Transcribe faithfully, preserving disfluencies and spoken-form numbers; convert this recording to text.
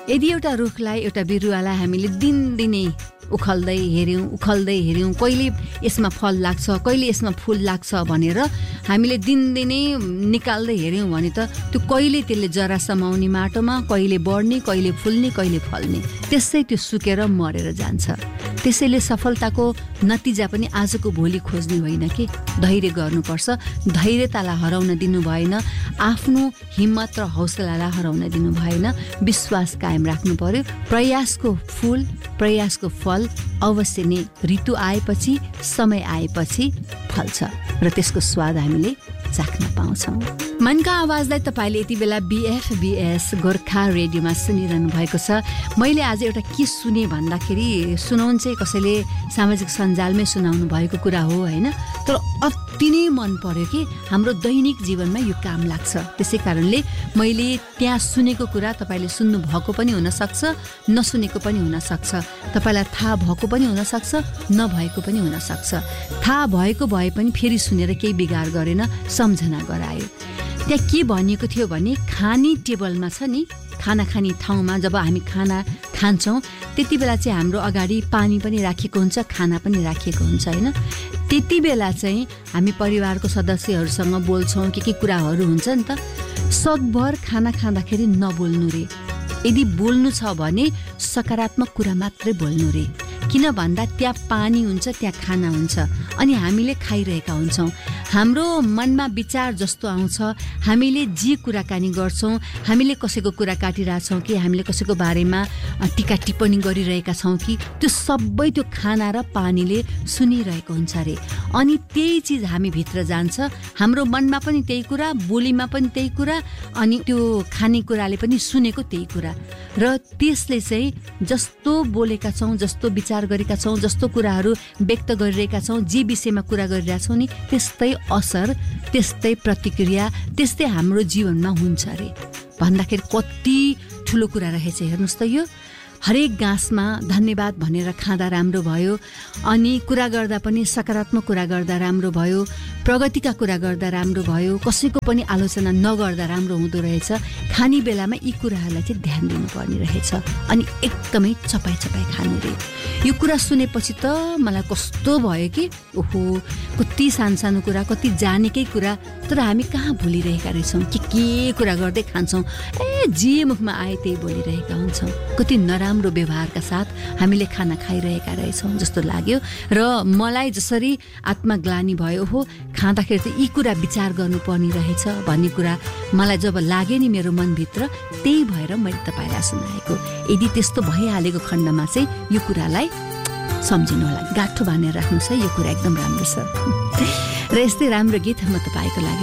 यदि एउटा रुखलाई एउटा बिरुवालाई हामीले दिनदिनै उखल्दै हेऱ्यौँ उखल्दै हेऱ्यौँ कहिले यसमा फल लाग्छ कहिले यसमा फुल लाग्छ भनेर हामीले दिनदिनै निकाल्दै हेऱ्यौँ भने त त्यो कहिले त्यसले जरा समाउने माटोमा कहिले बढ्ने कहिले फुल्ने कहिले फल्ने त्यसै त्यो सुकेर मरेर जान्छ। त्यसैले सफलताको नतिजा पनि आजको भोलि खोज्ने होइन कि धैर्य गर्नुपर्छ। धैर्यतालाई हराउन दिनु भएन, आफ्नो हिम्मत र हौसलालाई हराउन दिनु भएन, विश्वास कायम राख्नु पर्यो। प्रयासको फुल प्रयासको फल अवश्य नै ऋतु आएपछि समय आएपछि फल्छ र त्यसको स्वाद हामीले चाख्न पाउँछौँ। मनका आवाजलाई तपाईँले यति बेला बिएफबिएस गोर्खा रेडियोमा सुनिरहनु भएको छ। मैले आज एउटा के सुने भन्दाखेरि सुनाउन चाहिँ कसैले सामाजिक सञ्जालमै सुनाउनु भएको कुरा हो होइन, तर अति नै मन पर्यो कि हाम्रो दैनिक जीवनमा यो काम लाग्छ। त्यसै कारणले मैले त्यहाँ सुनेको कुरा तपाईँले सुन्नु भएको पनि हुनसक्छ, नसुनेको पनि हुनसक्छ, तपाईँलाई थाहा भएको पनि हुनसक्छ, नभएको पनि हुनसक्छ। थाहा भएको भए पनि फेरि सुनेर केही बिगार गरेन, सम्झना गरायो। त्यहाँ के भनिएको थियो भने खाने टेबलमा छ नि, खाना खाने ठाउँमा जब हामी खाना खान्छौँ त्यति बेला चाहिँ हाम्रो अगाडि पानी पनि राखिएको हुन्छ, खाना पनि राखिएको हुन्छ होइन। त्यति बेला चाहिँ हामी परिवारको सदस्यहरूसँग बोल्छौँ, के के कुराहरू हुन्छ नि त। सकभर खाना खाँदाखेरि नबोल्नु रे, यदि बोल्नु छ भने सकारात्मक कुरा मात्रै बोल्नु रे। किन भन्दा त्यहाँ पानी हुन्छ, त्यहाँ खाना हुन्छ अनि हामीले खाइरहेका हुन्छौँ। हाम्रो मनमा विचार जस्तो आउँछ, हामीले जे कुराकानी गर्छौँ, हामीले कसैको कुरा काटिरहेछौँ कि हामीले कसैको बारेमा टिका टिप्पणी गरिरहेका छौँ कि त्यो सबै त्यो खाना र पानीले सुनिरहेको हुन्छ अरे। अनि त्यही चिज हामी भित्र जान्छ, हाम्रो मनमा पनि त्यही कुरा, बोलीमा पनि त्यही कुरा, अनि त्यो खानेकुराले पनि सुनेको त्यही कुरा र त्यसले चाहिँ जस्तो बोलेका छौँ, जस्तो विचार गरेका छौँ, जस्तो कुराहरू व्यक्त गरिरहेका छौँ, जे विषयमा कुरा गरिरहेका छौँ नि त्यस्तै असर, त्यस्तै प्रतिक्रिया, त्यस्तै हाम्रो जीवनमा हुन्छ अरे। भन्दाखेरि कति ठुलो कुरा रहेछ हेर्नुहोस् त। यो हरेक घाँसमा धन्यवाद भनेर खाँदा राम्रो भयो, अनि कुरा गर्दा पनि सकारात्मक कुरा गर्दा राम्रो भयो, प्रगतिका कुरा गर्दा राम्रो भयो, कसैको पनि आलोचना नगर्दा राम्रो हुँदो रहेछ। खाने बेलामा यी कुराहरूलाई चाहिँ ध्यान दिनुपर्ने रहेछ अनि एकदमै चपाइ चपाइ खानु रे। यो कुरा सुनेपछि त मलाई कस्तो भयो कि ओहो, कति सानसानो कुरा, कति जानेकै कुरा, तर हामी कहाँ भुलिरहेका रहेछौँ कि के कुरा गर्दै खान्छौँ, ए जे मुखमा आए त्यही बोलिरहेका हुन्छौँ। कति नराम्रो व्यवहारका साथ हामीले खाना खाइरहेका रहेछौँ जस्तो लाग्यो। र मलाई जसरी आत्मग्लानी भयो हो खाँदाखेरि चाहिँ यी कुरा विचार गर्नुपर्ने रहेछ भन्ने कुरा मलाई जब लाग्यो नि मेरो मनभित्र, त्यही भएर मैले तपाईँलाई सुनाएको। यदि त्यस्तो भइहालेको खण्डमा चाहिँ यो कुरालाई सम्झिनु होला, गाँठो बाँधेर राख्नुहोस् है, यो कुरा एकदम राम्रो छ। र यस्तै राम्रो गीत म तपाईँको लागि